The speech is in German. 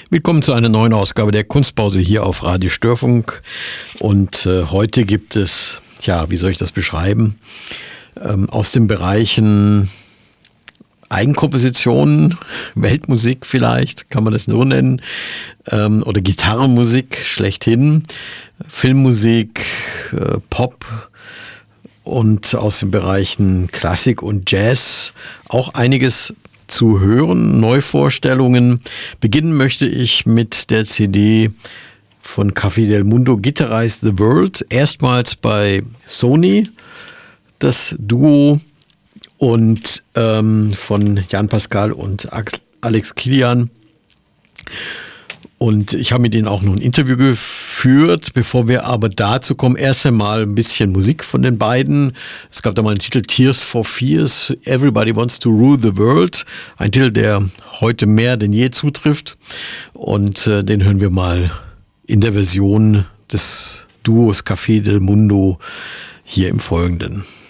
Willkommen zu einer neuen Ausgabe der Kunstpause hier auf Radio Störfunk. Und heute gibt es, wie soll ich das beschreiben, aus den Bereichen Eigenkompositionen, Weltmusik vielleicht, kann man das so nennen, oder Gitarrenmusik schlechthin, Filmmusik, Pop und aus den Bereichen Klassik und Jazz auch einiges zu hören, Neuvorstellungen. Beginnen möchte ich mit der CD von Café del Mundo, Guitarize the World. Erstmals bei Sony, das Duo und von Jan Pascal und Alex Kilian. Und ich habe mit denen auch noch ein Interview geführt. Bevor wir aber dazu kommen, erst einmal ein bisschen Musik von den beiden. Es gab da mal einen Titel, Tears for Fears, Everybody Wants to Rule the World. Ein Titel, der heute mehr denn je zutrifft. Und den hören wir mal in der Version des Duos Café del Mundo hier im Folgenden.